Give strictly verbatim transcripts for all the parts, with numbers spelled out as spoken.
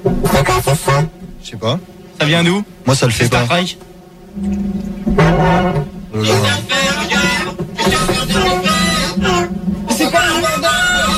Je sais pas. Ça vient d'où? Moi, ça le fait pas. Oh là là. C'est pas un mandat.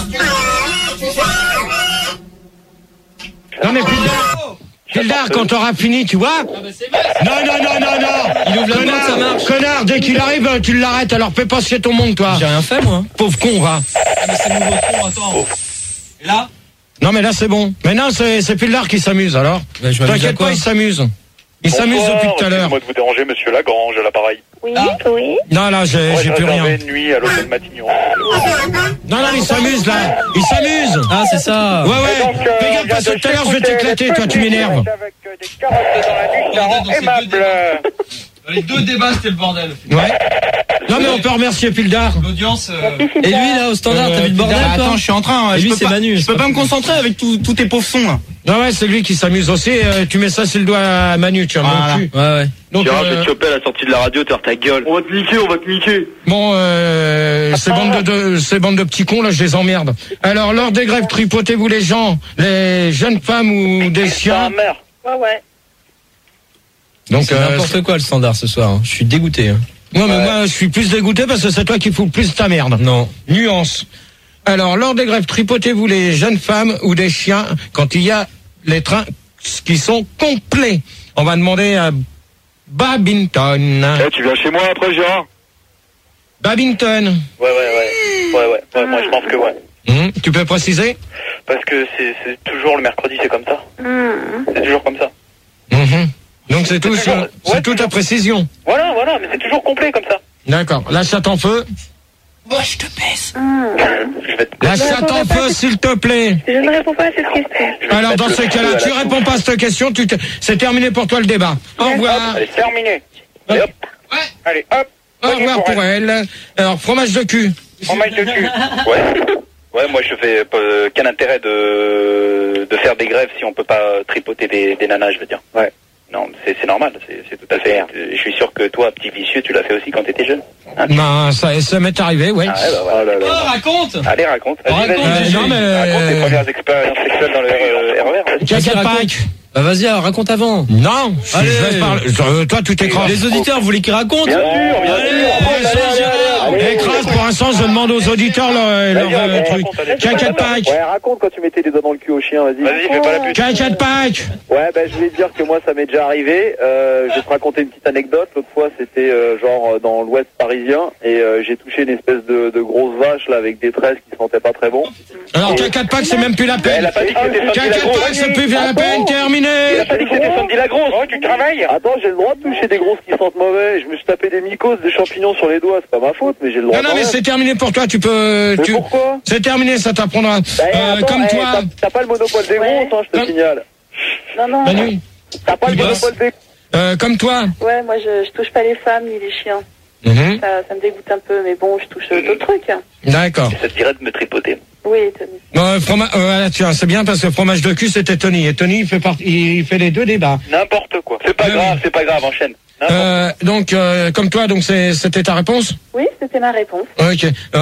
Non mais Pildar, Pildar, quand t'auras fini, tu vois. Non, non, non, non, non. Il ouvre la porte, ça marche. Connard, dès qu'il arrive, tu l'arrêtes, alors fais pas chier ton monde, toi. J'ai rien fait, moi. Pauvre con, va. Ah, mais c'est le nouveau son, attends. Et là? Non mais là c'est bon. Mais non, c'est, c'est Pildar qui s'amuse, alors. Bah, je m'amuse à T'inquiète quoi? pas, il s'amuse. Il s'amuse depuis tout à l'heure. Excusez-moi de vous déranger, monsieur Lagrange, à l'appareil. Oui, Ah. oui. Non, là, j'ai, Ouais, j'ai plus réservé rien. une nuit à l'hôtel Matignon. Non, non, il s'amuse, là. Il s'amuse. Ah, c'est ça. Ouais, ouais. Fais gaffe, parce que tout à l'heure, je vais t'éclater, toi, tu m'énerves. Avec des carottes dans la nuit, ça rend aimable. Les deux débats, c'était le bordel. Ouais. Non, mais on peut remercier Pildar. L'audience. Euh... Et lui, là, au standard, t'as vu le bordel, Pildar, toi? attends, je suis en train. Et je lui, peux c'est pas, Manu. Je peux pas me concentrer avec tous tous tes pauvres sons, là. Non, ouais, c'est lui qui s'amuse aussi. Euh, tu mets ça sur le doigt à Manu, tu vois, Voilà. mon cul. Ouais, ouais. Donc, Gérard, je vais euh, te choper à la sortie de la radio, t'as ta gueule. On va te niquer, on va te niquer. bon, euh, ces bandes de, de, ces bandes de petits cons, là, je les emmerde. Alors, lors des grèves, tripotez-vous les gens, les jeunes femmes ou des chiens. mère. Ouais, ouais. Donc, C'est euh, n'importe quoi, le standard, ce soir. hein. Je suis dégoûté. Hein. non, mais moi, je suis plus dégoûté parce que c'est toi qui fous le plus ta merde. Non. Nuance. Alors, lors des grèves, tripotez-vous les jeunes femmes ou des chiens quand il y a les trains qui sont complets. On va demander à Babington. Eh, tu viens chez moi après, Gérard? Babington. Ouais, ouais, ouais. Ouais, ouais. Ouais, moi, je pense que ouais. Hum, tu peux préciser? Parce que c'est, c'est toujours le mercredi, c'est comme ça. Mmh. C'est toujours comme ça. Mhm. Donc c'est tout, C'est c'est, toujours- c'est ouais, toute ta précision. Voilà, voilà, mais c'est toujours complet comme ça. D'accord. La chatte en feu. Moi, je te baisse. Je vais te... La chatte en feu, s'il te plaît. Je ne réponds pas à cette question. Alors dans ce cas-là, tu réponds pas à cette question, tu te... c'est terminé pour toi le débat. Au revoir. Allez, terminé. Allez, hop. Ouais. Allez, hop. Au revoir pour elle. Alors fromage de cul. Fromage de cul. Ouais. Ouais, moi je fais euh, quel intérêt de de faire des grèves si on peut pas tripoter des, des nanas, je veux dire. Ouais. Non, c'est, c'est normal, c'est, c'est tout à fait. Je suis sûr que toi, petit vicieux, tu l'as fait aussi quand t'étais jeune. Hein, tu... Ben ça, ça m'est arrivé, oui. Ah ouais, bah, ouais. Oh là Oh, là. raconte. Allez, raconte. Vas-y, Raconte, vas-y. Euh, non mais Raconte tes euh, premières expériences sexuelles dans le euh, R E R. Vas-y. T'inquiète Vas-y, pas. raconte. Bah, vas-y, alors, raconte avant. Non, je- Allez. je laisse parler. Euh, toi, tu t'écrases. Les auditeurs, vous voulez qu'ils racontent? Bien sûr, bien Allez, sûr. allez, Allez, allez, allez, allez. Écrase pour l'instant, je demande aux auditeurs leur, leur Vas-y, euh, raconte, truc. raconte, allez. T'inquiète pas. Ouais, raconte quand tu mettais les doigts dans le cul au chien, vas-y. Vas-y, fais pas la pute. T'inquiète pas. Ouais, ben je voulais te dire que moi ça m'est déjà arrivé. Euh, je vais te raconter une petite anecdote. L'autre fois c'était euh, genre euh, dans l'ouest parisien et euh, j'ai touché une espèce de, de grosse vache là avec des tresses qui sentaient pas très bon. Alors t'inquiète pas que c'est même plus la peine. Elle a pas dit que c'était Sandy T'inquiète Lagros. pas que c'est plus la peine. Il a Terminé. pas dit que c'était Sandy Lagros. Oh, tu travailles. Attends, j'ai le droit de toucher des grosses qui sentent mauvais. Je me suis tapé des mycoses, des champignons sur les doigts. C'est pas ma faute, mais j'ai le droit. Non, non, quand mais même. c'est terminé pour toi, tu peux... Mais Tu... pourquoi? C'est terminé, ça t'apprendra. Ben, Euh, attends, comme eh, toi, t'as- T'as pas le monopole des Ouais. grosses, hein, je te Non. signale. Non, non. Manu, T'as pas le Tu bosses monopole des... euh, comme toi. Ouais, moi, je, je touche pas les femmes ni les chiens. Mhm. Ça, ça me dégoûte un peu, mais bon, je touche euh, d'autres trucs. hein. D'accord. Ça te dirait de me tripoter. Oui, Tony. Bon, froma... euh, voilà, tiens, c'est bien parce que fromage de cul, c'était Tony. Et Tony, il fait, part... il fait les deux débats. N'importe quoi. C'est pas Ouais, grave, oui. c'est pas grave, enchaîne. N'importe Euh, donc, euh, comme toi, donc c'est... c'était ta réponse? Oui, c'était ma réponse. Ok.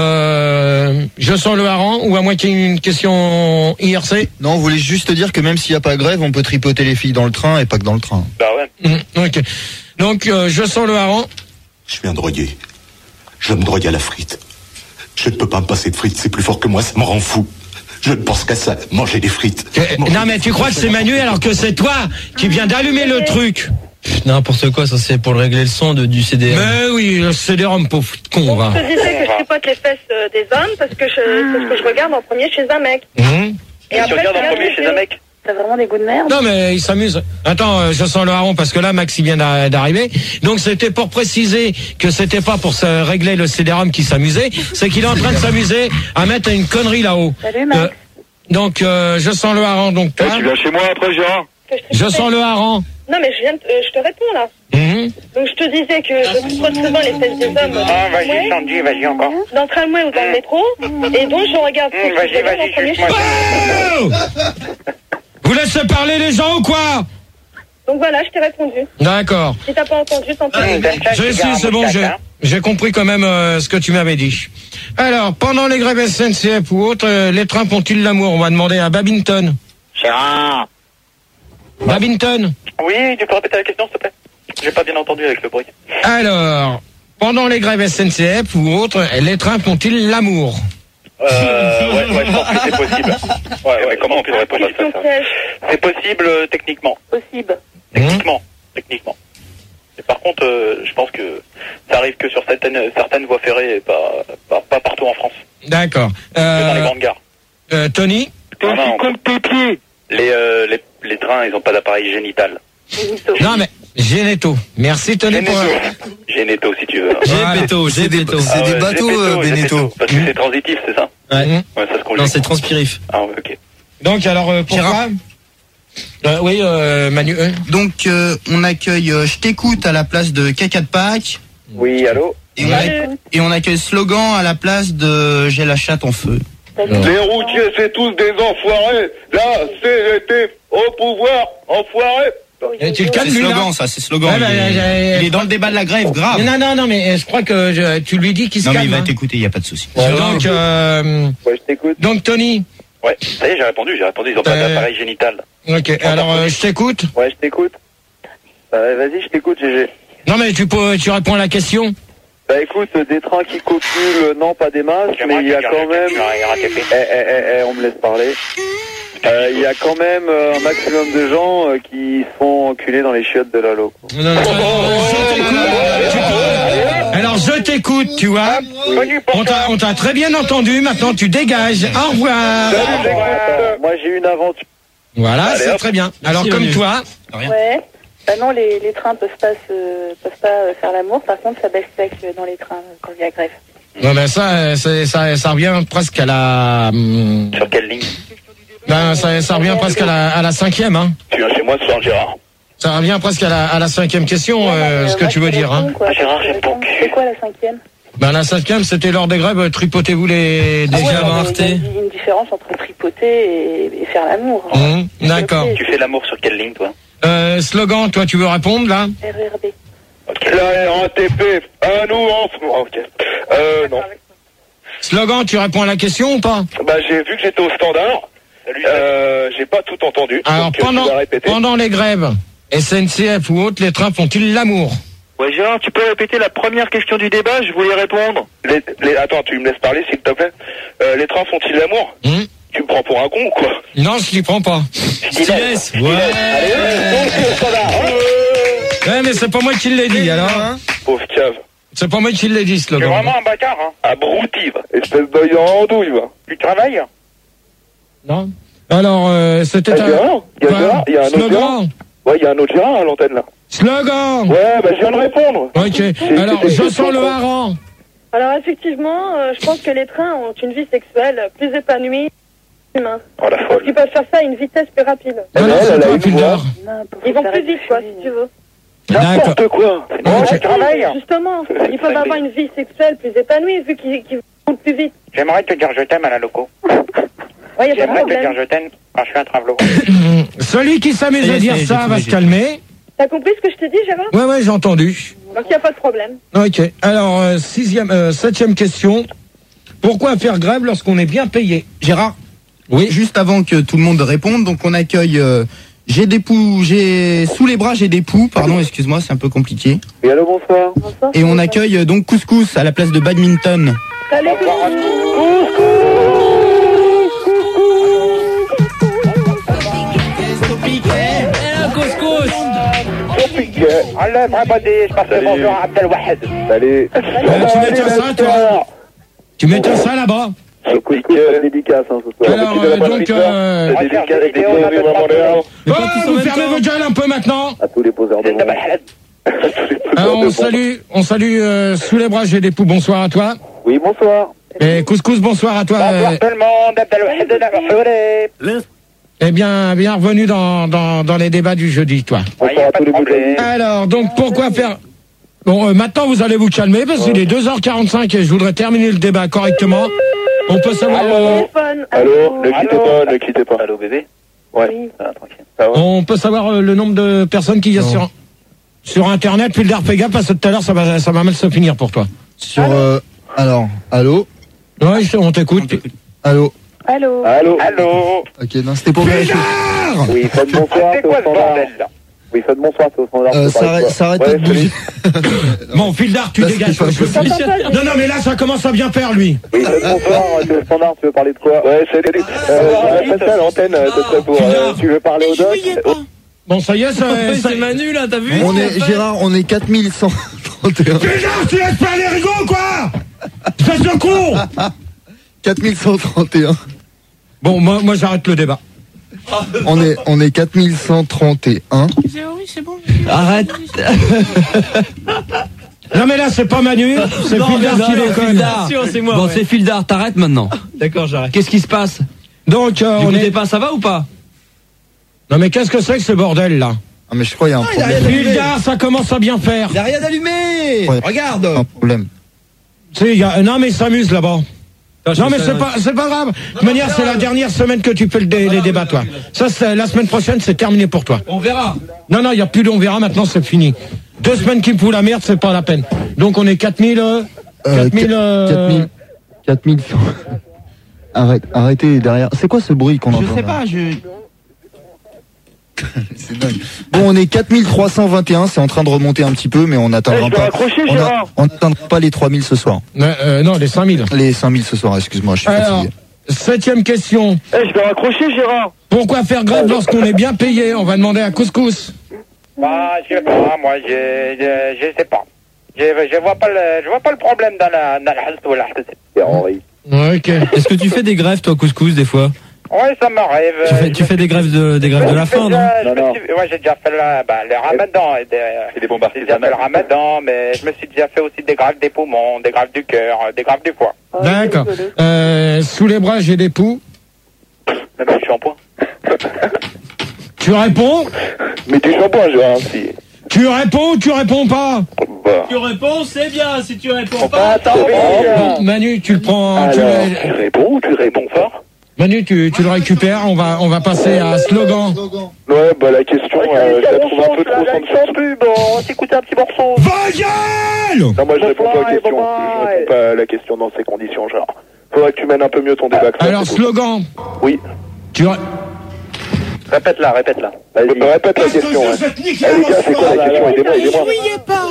Euh, je sens le hareng ou à moins qu'il y ait une question I R C? Non, on voulait juste te dire que même s'il n'y a pas grève, on peut tripoter les filles dans le train et pas que dans le train. Bah ouais. Mhm, ok. Donc, euh, je sens le hareng. Je suis un drogué. Je me drogue à la frite. Je ne peux pas me passer de frites, c'est plus fort que moi, ça me rend fou. Je ne pense qu'à ça, manger des frites. Euh, Manger non, mais des tu crois que frites, c'est Manu alors que c'est toi qui viens d'allumer le truc? N'importe quoi, ça c'est pour le régler le son de, du C D R. Mais oui, le C D R M, pauvre con, va. Je te disais que je tripote les fesses euh, des hommes parce que je, c'est ce que je regarde en premier chez un mec. Mhm. Et tu regardes en premier chez un mec. T'as vraiment des goûts de merde. Non, mais il s'amuse. Attends, euh, je sens le hareng parce que là, Max, il vient d'a- d'arriver. Donc, c'était pour préciser que c'était pas pour se régler le C D R M qui s'amusait, c'est qu'il est en train de s'amuser à mettre une connerie là-haut. Salut, Max. Euh, donc, euh, je sens le hareng, donc Eh, toi. tu viens chez moi après, Gérard. Que je Je tripotais. sens le hareng. Non, mais je, viens de- euh, je te réponds là. Mhm. Donc je te disais que je tripote souvent les fesses des hommes. euh, Ah, vas-y, ouais, Sandy, vas-y encore. dans le tramway ou dans le métro. Et donc je regarde. Hum, ce que vas-y, je regarde vas-y, en premier suce-moi. chez- Oh Vous laissez parler les gens ou quoi? Donc voilà, je t'ai répondu. D'accord. Si t'as pas entendu, tant pis. Hum, t'aimes ça, Je ce sais, cigare à c'est bon, moustache, j'ai, hein. j'ai compris quand même euh, ce que tu m'avais dit. Alors, pendant les grèves S N C F ou autres, euh, les trains font-ils l'amour? On va demander à Babington. Gérard. Badminton. Oui, tu peux répéter la question, s'il te plaît? J'ai pas bien entendu avec le bruit. Alors, pendant les grèves S N C F ou autres, les trains font-ils l'amour? Euh, ouais, ouais, je pense que c'est possible. Ouais, ouais, mais comment on peut répondre à ça, ça C'est possible euh, techniquement. Possible. Techniquement. Techniquement. Et par contre, euh, je pense que ça arrive que sur certaines, certaines voies ferrées et pas, pas, pas partout en France. D'accord. Euh, que dans les grandes gares. Euh, Tony? Ah non, compte tes pieds. Les, euh, les, les trains, ils ont pas d'appareil génital. Non mais, Généto. Merci Tony Généto. pour... Généto si tu veux. Généto, Généto. C'est des bateaux, euh, Beneteau. Parce que c'est transitif, c'est ça? Ouais. Mmh. Ouais, ça se conjugue. Non, c'est transpirif. Ah ouais, ok. Donc alors, euh, pourquoi euh, Oui, euh, Manu. Euh. Donc, euh, on accueille euh, Je t'écoute à la place de Caca de Pâques. Oui, allô? Et on, accueille, et on accueille Slogan à la place de J'ai la chatte en feu. Les routiers, c'est tous des enfoirés. Là, c'est été au pouvoir, enfoirés. Et tu le calmes, C'est lui, Slogan, là ça, c'est Slogan. Ouais, bah, il, est, j'ai- il est dans le débat de la grève, grave. Non, non, non, mais je crois que je, tu lui dis qu'il se Non, mais calme. il va hein. t'écouter, il n'y a pas de souci. Donc, euh, Ouais, je t'écoute. donc Tony. Ouais, ça y est, j'ai répondu, j'ai répondu, ils ont pas Euh, d'appareil génital. Ok, alors euh, je t'écoute. Ouais, je t'écoute. Euh, vas-y, je t'écoute, G G. Non mais tu peux, tu réponds à la question. Bah écoute, des trains qui copulent, non pas des masses, mais il y a quand même... Eh, eh, eh, eh, on me laisse parler. Euh, Il y a quand même euh, un maximum de gens euh, qui se font enculer dans les chiottes de Lalo. Non, non, non, je t'écoute. Tu peux- Alors je t'écoute, tu vois. On t'a, on t'a très bien entendu. Maintenant tu dégages. Au revoir. Attends, moi j'ai une aventure. Voilà, Allez, c'est hop. très bien. Alors Merci, comme Manu. toi. Ouais. Bah non, les, les trains peuvent pas se, peuvent pas euh, faire l'amour. Par contre, ça baisse sec euh, dans les trains euh, quand il y a grève. Ouais, ben ça, euh, c'est- ça, ça revient presque à la. hum, Sur quelle ligne? Ben ça, ça revient presque à la, à la cinquième, hein. Tu viens chez moi ce soir, Gérard. Ça revient presque à la, à la cinquième question, euh, ce que Moi, tu je veux te dire, hein. réponds, quoi. Ah, Gérard, Je te j'aime ton réponds. cul. C'est quoi la cinquième? Ben la cinquième, c'était lors des grèves. Tripotez-vous les. Ah Des ouais, gens. non, mais il y a une différence entre tripoter et, et faire l'amour. Hum, D'accord. Tu fais l'amour sur quelle ligne, toi? Euh, slogan, toi, tu veux répondre là? R R B. La R A T P, à nous en France. Ok. Euh, non. Slogan, tu réponds à la question ou pas? Bah j'ai vu que j'étais au standard. Euh, j'ai pas tout entendu. Alors donc, euh, pendant, tu vas répéter. pendant les grèves, S N C F ou autres, les trains font-ils l'amour? Ouais, Gérard, tu peux répéter la première question du débat? Je voulais répondre. Les, les, attends, tu me laisses parler, s'il te plaît. Euh, les trains font-ils l'amour? Hum Tu me prends pour un con ou quoi? Non, je t'y prends pas. Stylès. Allez, ouais, au standard. Ouais, mais c'est pas moi qui l'ai dit, alors. Pauvre cave. C'est pas moi qui l'ai dit, slogan. un bâtard, hein. Abruti, va. Espèce d'œil en andouille, va. Tu travailles? Non. Alors, euh, c'était Ah, Gérard, il y a Ouais. Gérard, il y a un autre Gérard. Slogan. Ouais, il y a un autre Gérard à l'antenne, là. Slogan. Ouais, bah je viens de répondre. Ok. Alors, c'est- je c'est- sens le hareng. Alors effectivement, euh, je pense que les trains ont une vie sexuelle plus épanouie que l'humain. Oh la Parce folle. qu'ils peuvent faire ça à une vitesse plus rapide. Non, non, elle, c'est elle a pas une plus voix. d'heure. Ils vont plus vite, quoi, si tu veux. D'accord. N'importe quoi. Ok. Oui, justement, ils peuvent avoir une vie sexuelle plus épanouie vu qu'ils qu'ils vont plus vite. J'aimerais te dire je t'aime à la loco. Ouais, y a pas de problème. je t'aime quand je suis un travelot. Celui qui s'amuse Ça y à est, dire ça y est, ça j'ai va tout se calmer. T'as compris ce que je t'ai dit, Gérard? Ouais, ouais, j'ai entendu. Donc y a pas de problème. Ok. Alors, euh, sixième, euh, septième question. Pourquoi faire grève lorsqu'on est bien payé? Gérard, Oui. juste avant que tout le monde réponde, donc on accueille euh, J'ai des poux, j'ai sous les bras, j'ai des poux, pardon, excuse-moi, c'est un peu compliqué. Oui, allô, bonsoir. Bonsoir. Et on accueille euh, donc Couscous à la place de Badminton. Salut, Allah, everybody, je passe le bonjour à Abdelwahed. Salut. Euh, tu m'étonnes ça, toi? Tu m'étonnes ça là-bas? Le couscous, c'est dédicace, hein, ce soir. Alors, euh, donc, euh, C'est dédicace avec des bisous à Montréal. oh, vous fermez vos gueules un peu maintenant. À tous les poseurs de monde. Alors, on salue, on salue euh, sous les bras, j'ai des poux. Bonsoir à toi. Oui, bonsoir. Et Couscous, bonsoir à toi. euh, tout le monde, Abdelwahed de la Eh bien, bienvenue dans, dans, dans les débats du jeudi, toi. Bonsoir à tous les bouteilles. Alors, donc, pourquoi faire... Bon, euh, maintenant, vous allez vous calmer, parce qu'il est deux heures quarante-cinq et je voudrais terminer le débat correctement. On peut savoir... euh, téléphone. Allô, ne quittez pas, ne quittez pas. Allô, bébé? Ouais. Oui. Ah, tranquille. Ça va? on peut savoir euh, le nombre de personnes qu'il y a sur, sur Internet, puis le D R P G A, parce que tout à l'heure, ça va, ça va mal se finir pour toi. Sur, euh, alors, allô? Ouais, je- on t'écoute. Allô? Allô. Allô? Allô? Ok, non, c'était pour vérifier. Oui, faites bonsoir, c'est au standard. Oui, faites bonsoir, c'est au standard. Euh, ça arrête, ça arrête Ouais, pas de bouger. Bon, Fildar, tu Là, dégages. c'est pas Je veux pas- possible. Non, non, mais là, ça commence à bien faire, lui. Oui, faites bonsoir, c'est au standard, tu veux parler de quoi? Ouais, c'est euh, je répète ça à l'antenne, ce serait pour, euh, tu veux parler au doc? Bon, ça y est, ça, ça... C'est Manu là, t'as vu? On est, Gérard, on est quatre mille cent trente et un. Fildar, tu laisses pas les rigots, quoi. Fais le con. quatre mille cent trente et un. Bon, moi, moi j'arrête le débat. On est, on est quatre mille cent trente et un. Arrête. Non, mais là, c'est pas Manu, c'est Non, Fildar non, qui non, déconne. Fildar. C'est moi. Bon, ouais. c'est Fildar, t'arrêtes maintenant. D'accord, j'arrête. Qu'est-ce qui se passe? Donc, euh, Du on coup, est... t'es pas, ça va ou pas? Non, mais qu'est-ce que c'est que ce bordel, là? Ah, mais je crois qu'il y a un Ah, il a problème. rien allumé. Fildar, ça commence à bien faire. Il a rien allumé. Ouais. Regarde. Un problème. Tu sais, il y a... Non, mais il s'amuse là-bas. Non, mais c'est pas, c'est pas grave. De toute manière, c'est la dernière semaine que tu fais le dé- les débats, toi. Ça, c'est la semaine prochaine, c'est terminé pour toi. On verra. Non, non, il n'y a plus de on verra, maintenant c'est fini. Deux semaines qui me foutent la merde, c'est pas la peine. Donc on est quatre mille... Euh, Euh, quatre mille... euh, quatre mille. quatre mille cent. Arrête, arrêtez derrière. C'est quoi ce bruit qu'on entend? Je sais là pas, je. C'est dingue. Bon, on est quatre mille trois cent vingt et un, c'est en train de remonter un petit peu, mais on n'atteindra Eh, je vais pas. raccrocher, On a- Gérard. on n'atteindra pas les trois mille ce soir. euh, euh, non, les cinq mille. Les cinq mille ce soir, excuse-moi, je suis Alors, fatigué. septième question. Eh, je vais raccrocher, Gérard. Pourquoi faire grève lorsqu'on est bien payé? On va demander à Couscous. Bah, je sais pas, moi, je, je, je sais pas. Je, je vois pas le, je vois pas le problème dans la, dans la halte ou la halte. C'est Henri. Ok. Est-ce que tu fais des grèves, toi, Couscous, des fois? Ouais, ça m'arrive. Tu fais, tu fais des grèves de, des grèves de la faim, non? Je me suis- Ouais, j'ai déjà fait la, bah, le ramadan. et des- C'est des bombes J'ai déjà fait le ramadan, mais je me suis déjà fait aussi des grèves des poumons, des grèves du cœur, des grèves du foie. D'accord. Euh, sous les bras, j'ai des poux. Même du shampoing. Tu réponds? Mais du shampoing, Gérard, si. Tu réponds ou tu réponds pas? Bah. Tu réponds, c'est bien. Si tu réponds Bah, pas, attends, Bon, Manu, tu le prends. Tu, Alors, tu réponds ou tu réponds fort? Manu, tu, tu le récupères. On va, on va passer à slogan. Ouais, bah la question, euh, je la trouve un peu trop sans pub. On s'écoute un petit morceau. Vagel! Non, moi je réponds pas aux Bye, questions. bye, Je réponds pas à la question dans ces conditions, genre. Faudrait que tu mènes un peu mieux ton débat que ça. Alors, c'est tout. slogan. Oui. Tu ré- Répète-la, répète-la. Vas-y. Répète la question, ouais. Eh, les gars, c'est quoi la question? Aidez-moi, aidez-moi.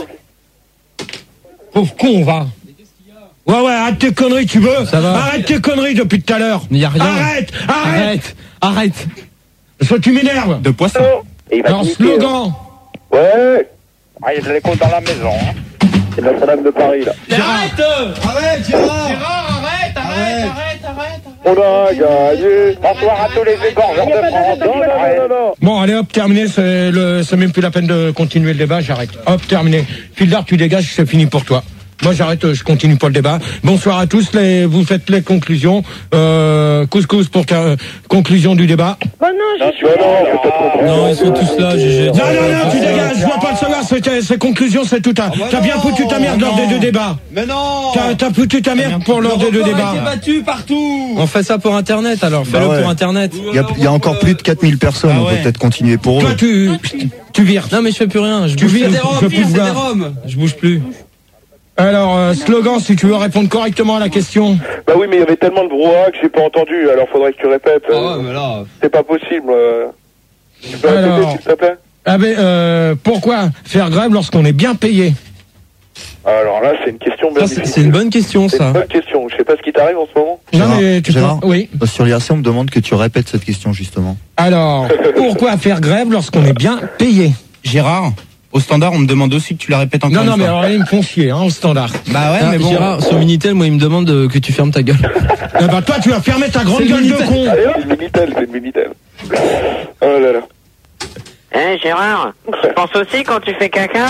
Pauvre con, va. Ouais, ouais, arrête tes conneries, tu veux? Ça va. Arrête tes conneries depuis tout à l'heure. Il y a rien. Arrête, arrête. Arrête, arrête. Parce que tu m'énerves. De poisson. Et il va Alors, te niquer, slogan. hein. Ouais. Ah, il y a de l'écho dans la maison. Hein. C'est Notre-Dame de Paris, là. arrête. Arrête, Gérard. Gérard, arrête, arrête, arrête, arrête. On a gagné. Bonsoir à tous les égorgeurs de France. Non, non, non, non, non. Bon, allez, hop, terminé. C'est le, c'est même plus la peine de continuer le débat. J'arrête. Hop, terminé. Fildar, tu dégages, c'est fini pour toi. Moi, j'arrête, je continue pas le débat. Bonsoir à tous. Les, vous faites les conclusions. Euh, couscous pour euh, conclusion du débat. Oh non, je suis Non, non, c'est pas trop. Non, ils sont tous là, G G. Non, non, non, tu dégages. Je vois pas le savoir. C'est, c'est conclusions, c'est tout. T'as, t'as bien foutu ta merde lors des deux débats. Mais non. T'as, t'as foutu ta merde pour lors des deux Le record a débats. été battu partout. On fait ça pour Internet, alors. Fais-le Bah ouais. pour Internet. Il y a, il y a encore plus de quatre mille personnes, Ah on peut ouais. peut-être continuer pour Toi, eux. tu, tu vires. Non, mais je fais plus rien. Je Tu bouge vires, plus. je peux plus c'est des voir. roms. Je bouge plus. Alors, euh, slogan, si tu veux répondre correctement à la question. Bah oui, mais il y avait tellement de brouhaha que j'ai pas entendu, alors faudrait que tu répètes. Ah euh, ouais, mais là. C'est pas possible. euh. Tu peux Alors. répéter, s'il te plaît? Ah ben, euh, pourquoi faire grève lorsqu'on est bien payé? Alors là, c'est une question bien Ça, c'est- difficile. C'est une bonne question, C'est une ça. bonne question. Je sais pas ce qui t'arrive en ce moment. Non Gérard, mais tu Gérard. peux... Oui. Sur l'I R C, on me demande que tu répètes cette question, justement. Alors, pourquoi faire grève lorsqu'on est bien payé? Gérard, au standard, on me demande aussi que tu la répètes encore Non, non, une mais fois. alors là, ils me font chier, hein, au standard. Bah ouais, Ah, mais bon. Gérard, sur Minitel, moi, il me demande euh, que tu fermes ta gueule. Eh ben, toi, tu vas fermer ta grande C'est gueule de Minitel. con. Allez, c'est une Minitel, c'est une Minitel. Oh là là. Eh Gérard, tu penses aussi quand tu fais caca?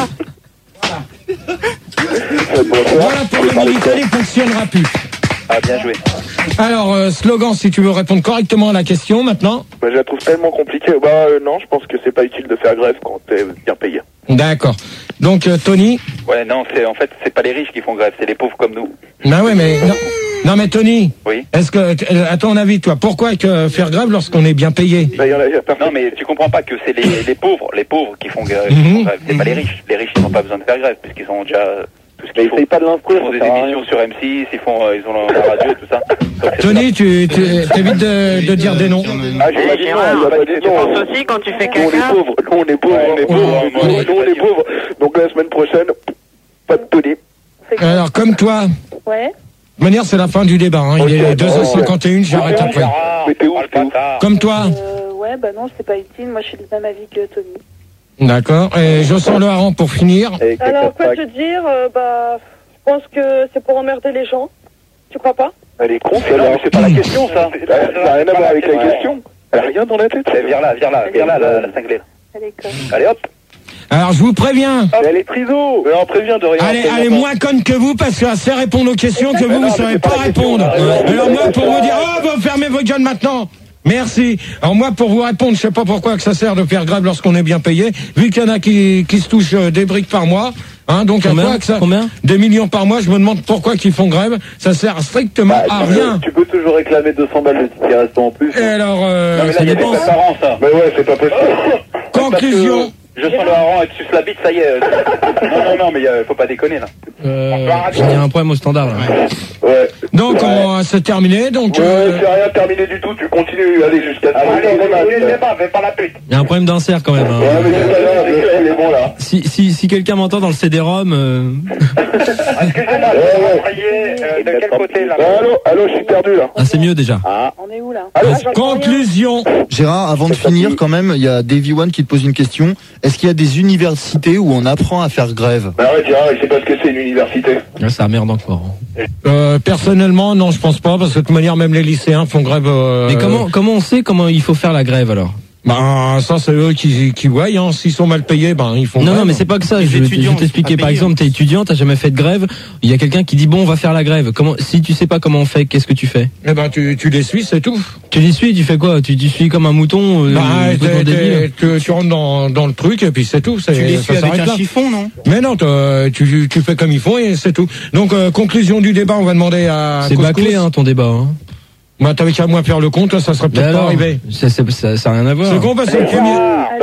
Voilà pour le Minitel, il fonctionnera plus. Ah, bien joué. Alors, euh, slogan, si tu veux répondre correctement à la question, maintenant. Bah, je la trouve tellement compliquée. Bah euh, non, je pense que c'est pas utile de faire grève quand t'es bien payé. D'accord. Donc, euh, Tony. Ouais, non, c'est en fait, c'est pas les riches qui font grève, c'est les pauvres comme nous. Bah ouais, mais... Non, non mais Tony. Oui. Est-ce que, euh, à ton avis, toi, pourquoi que faire grève lorsqu'on est bien payé? Bah, y en a, y a personne. Non, mais tu comprends pas que c'est les, les pauvres, les pauvres qui font grève. qui Mhm. font grève. C'est pas les riches. Les riches, ils n'ont pas besoin de faire grève puisqu'ils ont déjà euh, tout ce qu'ils font. Essaye pas de l'instruire. Ils font des ça sert à rien. émissions sur M six, ils font, euh, ils ont la radio et tout ça. Donc, c'est Tony, tu, tu t'évites de, de dire des noms. Ah, j'ai pas dit non, j'ai pas dit Tu non. penses aussi quand tu fais Nous, on est caca? pauvres, nous, on est pauvres, on est pauvres, nous, nous, on est pauvres. Donc, la semaine prochaine, pas de Tony. Alors, comme toi, Ouais. de toute manière, c'est la fin du débat. Hein. Il est deux heures cinquante et une, j'arrête après. Mais t'es où, t'es où? Comme toi. Euh, ouais, bah non, c'est pas utile. Moi, je suis du même avis que Tony. D'accord. Et je sens le hareng pour finir. Alors, quoi te dire euh, Bah, je pense que c'est pour emmerder les gens. Tu crois pas? Elle est con, celle-là. C'est pas la question, ça. Ça n'a rien à voir avec la question. Elle a rien dans la tête. Viens là, viens là, viens là, la, la cinglée. Elle est conne. Allez hop. Alors, je vous préviens. Elle est triso. Mais on prévient de rien. Allez, allez, moins conne que vous, parce qu'elle sait répondre aux questions que vous, vous savez pas répondre. Alors moi, pour vous dire, oh, vous fermez vos gueules maintenant. Merci. Alors moi, pour vous répondre, je sais pas pourquoi que ça sert de faire grève lorsqu'on est bien payé, vu qu'il y en a qui, qui se touchent euh, des briques par mois. Hein, donc à quoi que ça, Combien des millions par mois, je me demande pourquoi qu'ils font grève. Ça sert strictement Bah, à tu peux- rien. Tu peux toujours réclamer deux cents balles de ticket resto en plus. Et alors, euh, Non, mais là, ça il y a des dépend. parents, ça. Mais ouais, c'est pas possible. Conclusion. Je sens le hareng et tu suces la bite, ça y est. Non, non, non, mais euh, faut pas déconner, là. Euh, Il y a un problème au standard. Là. Ouais. Donc on va se terminer. Donc Ouais, euh, c'est rien terminé du tout, tu continues, allez jusqu'à... Allez, le débat, fais pas la pute. Il y a un problème d'insert quand même. Hein. Ouais, mais c'est pas grave, il est bon là. Si, si, si quelqu'un m'entend dans le C D-ROM, euh... Excusez-moi, Ouais, ouais. prier, euh, de quel côté, là? Allô, allô, je suis perdu là. ah, c'est mieux déjà. On est où là? conclusion. Gérard, avant de finir, quand même, il y a Davy One qui te pose une question. Est-ce qu'il y a des universités où on apprend à faire grève? Bah ouais, Gérard, il sait pas ce que c'est une université. Là, ça merde encore. Euh, personnellement, non, je pense pas, parce que de toute manière, même les lycéens font grève. Euh, Mais comment, comment on sait comment il faut faire la grève alors? Ben, ça, c'est eux qui, qui voient, hein. S'ils sont mal payés, ben, ils font Non, grève. non, mais c'est pas que ça. Je, je vais t'expliquer. Par exemple, t'es étudiant, t'as jamais fait de grève. Il y a quelqu'un qui dit bon, on va faire la grève. Comment, si tu sais pas comment on fait, qu'est-ce que tu fais? Eh ben, tu, tu les suis, c'est tout. Tu les suis, tu fais quoi? Tu, tu suis comme un mouton, euh, Bah, complètement t'es- débile. t'es- tu, tu rentres dans, dans le truc, et puis c'est tout. C'est- Tu les ça suis avec s'arrête un là. chiffon, non? Mais non, toi, tu, tu fais comme ils font, et c'est tout. Donc, euh, conclusion du débat, on va demander à C'est Couscous. bâclé, hein, ton débat. Hein. Bah, t'avais qu'à moi faire le compte, là, ça serait Mais peut-être pas alors, arrivé. ça, ça, ça, ça a rien à voir. C'est con, parce que le premier.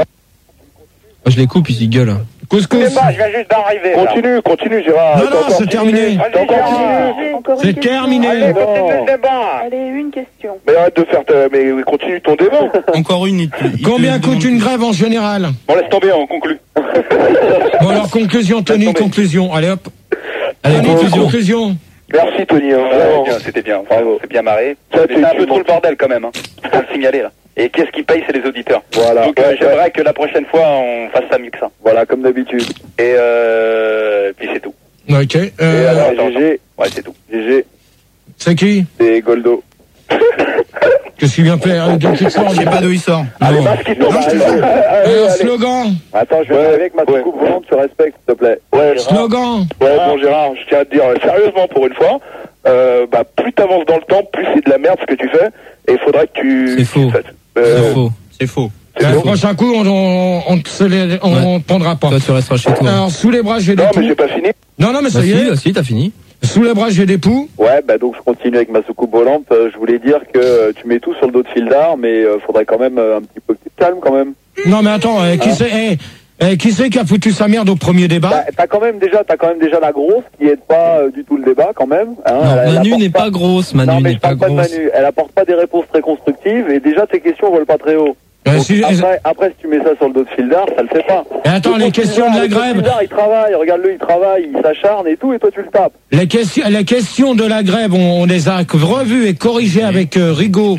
Oh, je les coupe, ils gueulent. Couscous. Je viens juste d'arriver. Continue, continue, Gérard. Non, T'as non, encore c'est dix terminé. minutes. T'as encore dix minutes. J'ai encore une C'est question. terminé. Allez, continue le débat. Allez, une question. Mais arrête de faire ta... Mais continue ton débat. Encore une. il te- il te Combien demande- coûte une grève en général? Bon, laisse tomber, on conclut. Bon, alors, conclusion, Tony, conclusion. Allez, hop. Allez, Tony, conclusion. conclusion. Merci, Tony. hein. Ouais, Vraiment. bien, c'était bien, bravo, c'est bien marré. Ça, Mais t'es c'est un une peu trop bonne- le bordel quand même, hein. Je peux le signaler là. Et qu'est-ce qui paye, c'est les auditeurs. Voilà. Donc euh, Ouais, j'aimerais ouais. que la prochaine fois on fasse ça mieux que ça. Voilà, comme d'habitude. Et euh, puis c'est tout. Ok. Et Euh, alors, attends, G G, Ouais, c'est tout. G G, c'est qui? c'est Goldo. Qu'est-ce qu'il vient faire? De qui sort? Je sais pas d'où il sort. Allez, Non. parce qu'il tombe. Non, je te Allez, jure. allez, Euh, allez. slogan. Attends, je vais Ouais, arriver avec ma ouais. soucoupe volante, tu respectes, s'il te plaît. Ouais, Gérard. Slogan. Ouais, bon Gérard, je tiens à te dire euh, sérieusement pour une fois, euh, bah plus t'avances dans le temps, plus c'est de la merde ce que tu fais, et il faudrait que tu... C'est faux. Euh, C'est faux. C'est faux. c'est Le faux. prochain coup, on, on, on, te se les- on, Ouais. on te prendra pas. Toi, tu resteras chez toi. Alors, sous les bras, j'ai des Non, mais j'ai poux. pas fini. Non, non, mais ça Bah y si, est. bah si, t'as fini. Sous les bras, j'ai des poux. Ouais, bah donc je continue avec ma soucoupe volante. Euh, je voulais dire que euh, tu mets tout sur le dos de fil d'art, mais euh, faudrait quand même euh, un petit peu que tu te calmes quand même. Non, mais attends, euh, qui c'est, eh, eh, qui c'est qui a foutu sa merde au premier débat? Bah, t'as quand même déjà, t'as quand même déjà la grosse qui aide pas euh, du tout le débat quand même. Hein. Non, Elle- elle Manu apporte n'est pas grosse. Non, Manu mais n'est je pas parle pas de grosse. Manu. Elle apporte pas des réponses très constructives et déjà tes questions volent pas très haut. Euh, Donc, si- après, après, si tu mets ça sur le dos de fil d'art, ça le fait pas. Et attends, Le les fil questions de d'art, la le fil grève. d'art, il travaille, regarde-le, il travaille, il s'acharne et tout, et toi tu le tapes. Les questions, les questions de la grève, on, on les a revues et corrigées avec euh, Rigaud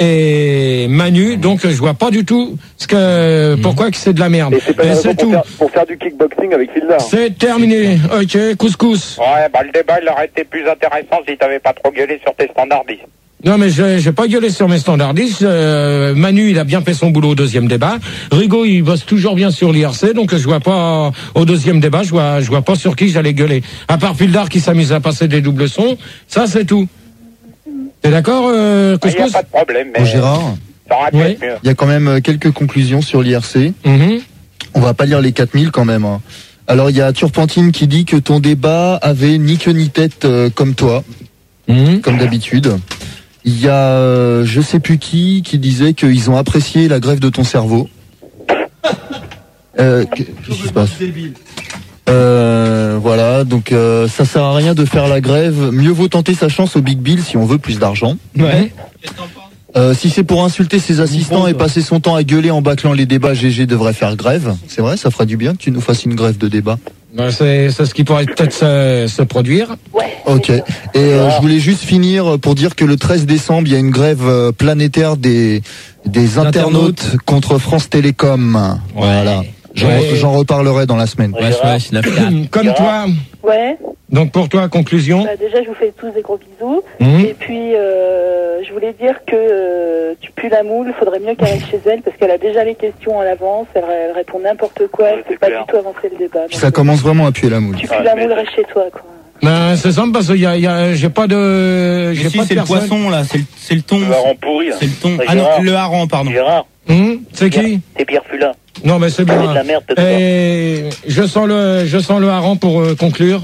et Manu, donc euh, je vois pas du tout ce que, pourquoi que c'est de la merde. Et c'est pas Et une raison c'est pour tout. faire, pour faire du kickboxing avec fil d'art. C'est terminé. Ok, couscous. Ouais, bah le débat il aurait été plus intéressant si t'avais pas trop gueulé sur tes standardistes. Non, mais j'ai j'ai pas gueulé sur mes standardistes. Euh, Manu, il a bien fait son boulot au deuxième débat. Rigaud, il bosse toujours bien sur l'I R C, donc je vois pas au deuxième débat, je vois, je vois pas sur qui j'allais gueuler. À part Fildar qui s'amuse à passer des doubles sons, ça c'est tout. T'es d'accord, euh, Il y a couscous? pas de problème, mais Bon, Gérard, ça aurait pu Ouais. être mieux. il y a quand même euh, quelques conclusions sur l'I R C. Mhm. On va pas lire les quatre mille quand même. hein. Alors, il y a Turpentine qui dit que ton débat avait ni queue ni tête euh, comme toi, Mhm. comme d'habitude. Il y a euh, je sais plus qui qui disait qu'ils ont apprécié la grève de ton cerveau. Euh, Qu'est-ce qui se passe euh, Euh, voilà, donc euh, ça sert à rien de faire la grève. Mieux vaut tenter sa chance au Big Bill si on veut plus d'argent. Ouais. Euh, si c'est pour insulter ses assistants et passer son temps à gueuler en bâclant les débats, G G devrait faire grève. C'est vrai, ça fera du bien que tu nous fasses une grève de débat. Ben, c'est, c'est ce qui pourrait peut-être se, se produire. Ok. Et euh, je voulais juste finir pour dire que le treize décembre, il y a une grève euh, planétaire des des internautes contre France Télécom. Voilà. J'en, Ouais. j'en reparlerai dans la semaine. Ouais, ouais, c'est neuf quatre. Comme toi. Ouais. Donc pour toi, conclusion. Bah, déjà, je vous fais tous des gros bisous. Mhm. Et puis, euh, je voulais dire que euh, tu pues la moule. Faudrait mieux qu'elle reste chez elle parce qu'elle a déjà les questions à l'avance. Elle, elle répond n'importe quoi. Elle peut pas du tout avancer le débat. Puis ça commence vraiment à puer la moule. Tu pues la moule, reste chez toi, quoi. Ben, c'est simple parce que y a, y a, j'ai pas de, j'ai Mais si, pas de c'est le personne. poisson là, c'est le, c'est le thon. Le hareng pourri, là. C'est le thon. Ouais, Ah non, Gérard. le hareng, pardon. Gérard, Hum, c'est qui? c'est Pierre Fulin. Non, mais c'est C'est bien. de la merde, peut-être Et je sens le, je sens le hareng pour euh, conclure.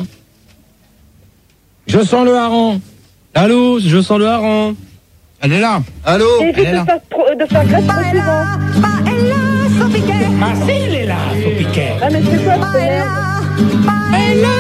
Je sens le hareng. Allô, je sens le hareng. Elle est là. Allô? Et évite de faire, trop, de faire grève trop souvent. Ah si, il est là, faut piquer. Ah, mais c'est quoi cette merde?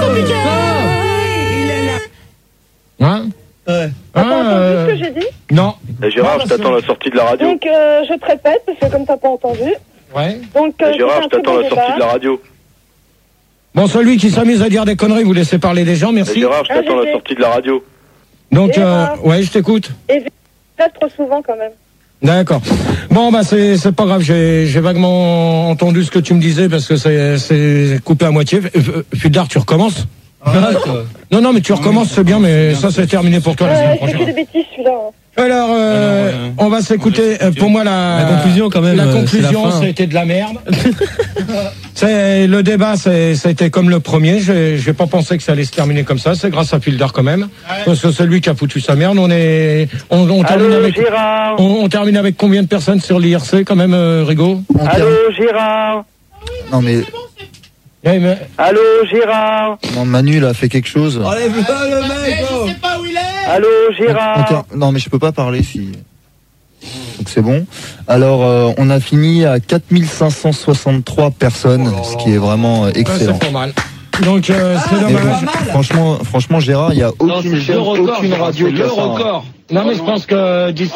Hein? Ouais. T'as pas Ah, entendu euh, ce que j'ai dit? Non. Eh, Gérard, Non, je t'attends c'est- à la sortie de la radio. Donc, euh, je te répète, parce que comme t'as pas entendu. Ouais. Donc, euh, Eh, Gérard, c'est je un très t'attends beau à la sortie débat. de la radio. Bon, celui qui s'amuse à dire des conneries, vous laissez parler les gens, Eh, merci. Gérard, je t'attends à la sortie de la radio. Donc, Et euh, Gérard. ouais, je t'écoute. Évite de faire trop souvent, quand même. D'accord. Bon, bah, c'est, c'est pas grave, j'ai, j'ai vaguement entendu ce que tu me disais parce que c'est, c'est coupé à moitié. F- Fudard, tu recommences? Non, non, mais tu recommences, c'est bien, mais ça, c'est terminé pour toi la semaine Ouais, c'est que prochaine. des bêtises, celui-là. hein. Alors, euh, on va s'écouter. euh, Pour moi, la, La conclusion, quand même, La euh, conclusion, c'est la fin. c'était de la merde. C'est le débat, c'est, c'était comme le premier. J'ai, j'ai pas pensé que ça allait se terminer comme ça. C'est grâce à Fildar quand même, parce que c'est lui qui a foutu sa merde. On est, on, on termine Allô, avec, Gérard. on, on termine avec combien de personnes sur l'I R C quand même, euh, Rigaud? On Allô, termine- Gérard. Non mais Eh, mais- Allô, Gérard. non, Manu là fait quelque chose. Enlève-le le mec. oh. Je sais pas où il est. Allô, On Gérard. ter- Non mais je peux pas parler si. Donc c'est bon. Alors euh, on a fini à quatre mille cinq cent soixante-trois personnes, ce qui est vraiment euh, ouais, excellent. c'est pas mal. Donc, euh, c'est Mais dommage. bon, franchement, franchement Gérard, il y a Non, aucune c'est chaîne, le record. aucune radio C'est qui a le ça, hein. record. Non, mais je pense que d'ici,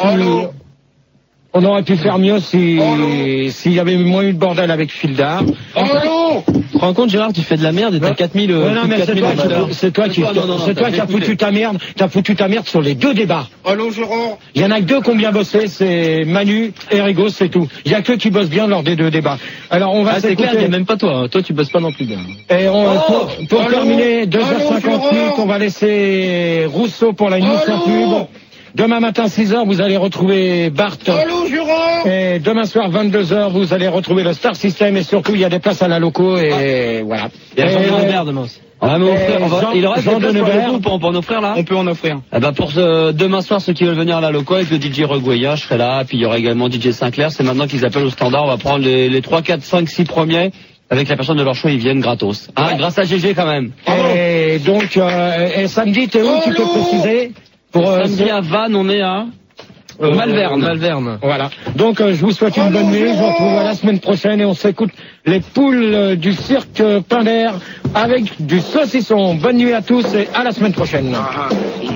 on aurait pu faire mieux si, s'il y avait moins eu de bordel avec Fildar. Tu te rends compte, Gérard, tu fais de la merde et t'as quatre mille, euh, Ouais, non, plus de mais c'est quatre mille toi, auditeurs. qui- c'est toi qui, Non, non, non, c'est t'as toi qui as écouté. foutu ta merde, t'as foutu ta merde sur les deux débats. Allô, Gérard. Il y en a que deux qui ont bien bossé, c'est Manu et Rigaud, c'est tout. Il y a que qui bossent bien lors des deux débats. Alors, on va Ah, c'est clair, il y a s'écouter. même pas toi. hein. Toi, tu bosses pas non plus bien. Et on, pour, pour allô, terminer, deux heures allô, cinquante-huit, Gérard. on va laisser Rousseau pour la news sans pub. Demain matin, six heures, vous allez retrouver Bart. Allô, Gérard. Et demain soir, vingt-deux heures, vous allez retrouver le Star System et surtout, il y a des places à la loco et voilà. Il y a Jean Et- de Nevers demain aussi. Ah, mais mon frère, on va- Jean- il reste Jean des places de pour le Nevers. coup pour, pour nos frères là. On peut en offrir. Eh ben pour ce, demain soir, ceux qui veulent venir à la loco avec le D J Regoyen, je serai là. Puis il y aura également D J Sinclair. C'est maintenant qu'ils appellent au standard. On va prendre les, les trois, quatre, cinq, six premiers. Avec la personne de leur choix, ils viennent gratos. Hein, grâce à G G quand même. Et donc, euh, et samedi, t'es où, tu peux préciser? Pour, euh, Samedi à Vannes, on est à Euh, Malverne. Malverne. Voilà. Donc, euh, je vous souhaite une bonne nuit. Je vous retrouve à la semaine prochaine et on s'écoute les poules euh, du cirque Pinder avec du saucisson. Bonne nuit à tous et à la semaine prochaine.